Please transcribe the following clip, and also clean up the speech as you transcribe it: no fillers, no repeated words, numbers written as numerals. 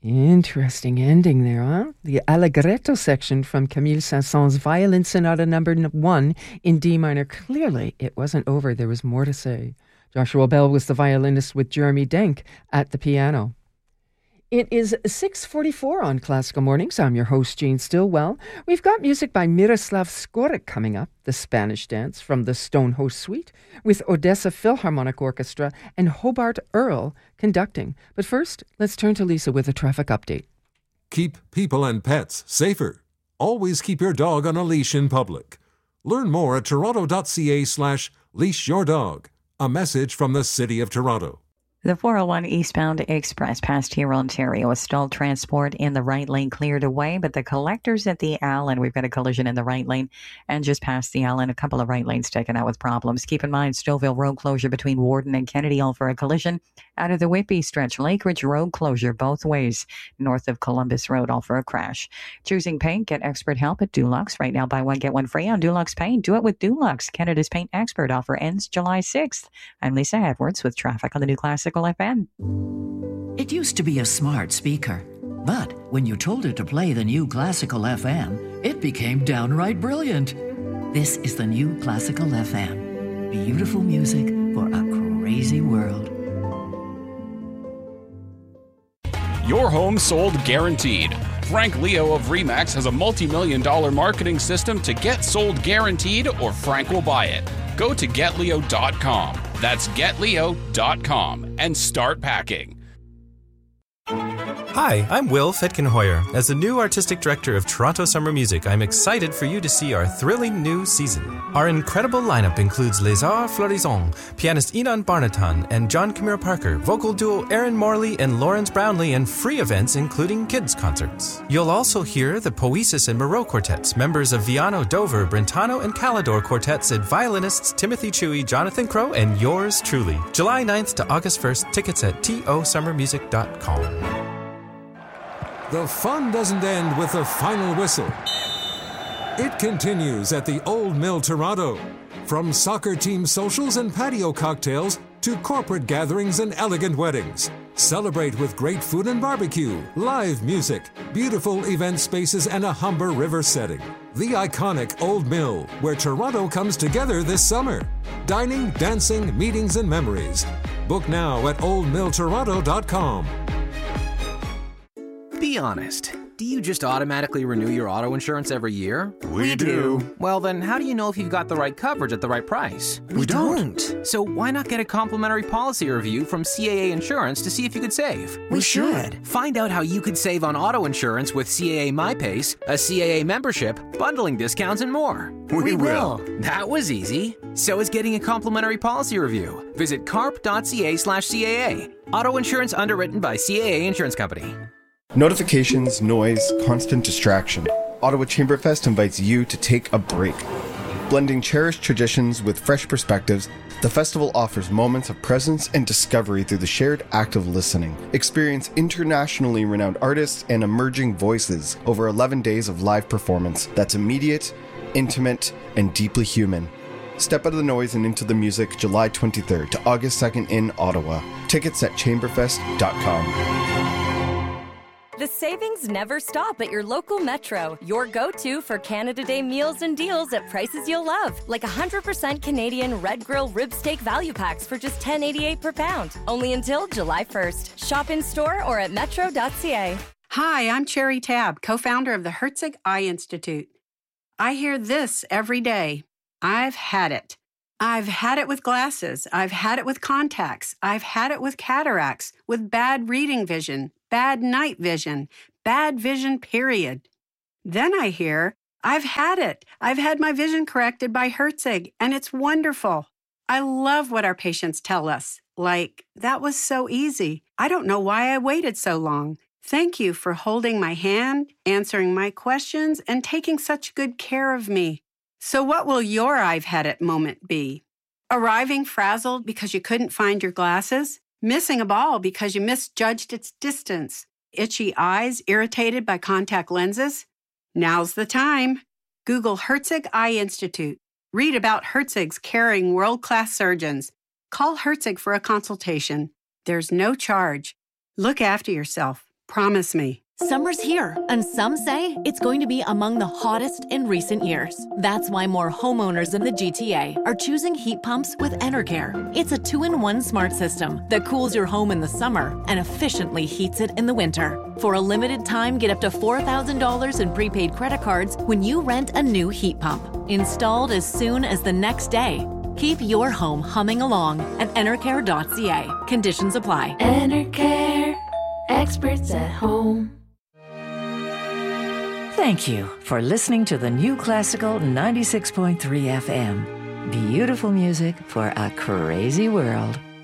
Interesting ending there, huh? The Allegretto section from Camille Saint-Saëns' Violin Sonata No. 1 in D minor. Clearly, it wasn't over. There was more to say. Joshua Bell was the violinist with Jeremy Denk at the piano. It is 6:44 on Classical Mornings. I'm your host, Gene Stillwell. We've got music by Miroslav Skorik coming up, the Spanish Dance from the Stonehouse Suite, with Odessa Philharmonic Orchestra and Hobart Earl conducting. But first, let's turn to Lisa with a traffic update. Keep people and pets safer. Always keep your dog on a leash in public. Learn more at toronto.ca/leashyourdog. A message from the City of Toronto. The 401 eastbound express past here, Ontario, a stalled transport in the right lane cleared away, but the collectors at the Allen, we've got a collision in the right lane, and just past the Allen, a couple of right lanes taken out with problems. Keep in mind, Stouffville Road closure between Warden and Kennedy, all for a collision. Out of the Whitby stretch, Lakeridge Road closure both ways, north of Columbus Road, all for a crash. Choosing paint, get expert help at Dulux. Right now, buy one, get one free on Dulux Paint. Do it with Dulux, Canada's paint expert. Offer ends July 6th. I'm Lisa Edwards with traffic on the new Classical FM. It used to be a smart speaker, but when you told it to play the new Classical FM, it became downright brilliant. This is the new Classical FM. Beautiful music for a crazy world. Your home sold guaranteed. Frank Leo of RE/MAX has a multi-million-dollar marketing system to get sold guaranteed, or Frank will buy it. Go to getleo.com. That's getleo.com and start packing. Hi, I'm Will Fetkenhoyer. As the new artistic director of Toronto Summer Music, I'm excited for you to see our thrilling new season. Our incredible lineup includes Les Arts Florissants, pianist Enon Barnatan and John Camille Parker, vocal duo Aaron Morley and Lawrence Brownlee, and free events including kids' concerts. You'll also hear the Poesis and Moreau Quartets, members of Viano, Dover, Brentano, and Calidor Quartets, and violinists Timothy Chewy, Jonathan Crow, and yours truly. July 9th to August 1st, tickets at tosummermusic.com. The fun doesn't end with the final whistle. It continues at the Old Mill Toronto. From soccer team socials and patio cocktails to corporate gatherings and elegant weddings. Celebrate with great food and barbecue, live music, beautiful event spaces, and a Humber River setting. The iconic Old Mill, where Toronto comes together this summer. Dining, dancing, meetings, and memories. Book now at oldmilltoronto.com. Be honest. Do you just automatically renew your auto insurance every year? We do. Well, then how do you know if you've got the right coverage at the right price? We don't. So why not get a complimentary policy review from CAA Insurance to see if you could save? We should. Find out how you could save on auto insurance with CAA MyPace, a CAA membership, bundling discounts, and more. We will. That was easy. So is getting a complimentary policy review. Visit carp.ca/CAA. Auto insurance underwritten by CAA Insurance Company. Notifications, noise, constant distraction. Ottawa Chamberfest invites you to take a break. Blending cherished traditions with fresh perspectives, the festival offers moments of presence and discovery through the shared act of listening. Experience internationally renowned artists and emerging voices over 11 days of live performance that's immediate, intimate, and deeply human. Step out of the noise and into the music July 23rd to August 2nd in Ottawa. Tickets at chamberfest.com. The savings never stop at your local Metro. Your go-to for Canada Day meals and deals at prices you'll love. Like 100% Canadian Red Grill rib steak value packs for just $10.88 per pound. Only until July 1st. Shop in store or at metro.ca. Hi, I'm Cherry Tabb, co-founder of the Herzig Eye Institute. I hear this every day. I've had it. I've had it with glasses. I've had it with contacts. I've had it with cataracts, with bad reading vision, bad night vision, bad vision, period. Then I hear, I've had it. I've had my vision corrected by Herzig, and it's wonderful. I love what our patients tell us. Like, that was so easy. I don't know why I waited so long. Thank you for holding my hand, answering my questions, and taking such good care of me. So what will your I've had it moment be? Arriving frazzled because you couldn't find your glasses? Missing a ball because you misjudged its distance? Itchy eyes irritated by contact lenses? Now's the time. Google Herzig Eye Institute. Read about Herzig's caring world-class surgeons. Call Herzig for a consultation. There's no charge. Look after yourself. Promise me. Summer's here, and some say it's going to be among the hottest in recent years. That's why more homeowners in the GTA are choosing heat pumps with Enercare. It's a 2-in-1 smart system that cools your home in the summer and efficiently heats it in the winter. For a limited time, get up to $4,000 in prepaid credit cards when you rent a new heat pump. Installed as soon as the next day. Keep your home humming along at Enercare.ca. Conditions apply. Enercare. Experts at home. Thank you for listening to the New Classical 96.3 FM. Beautiful music for a crazy world.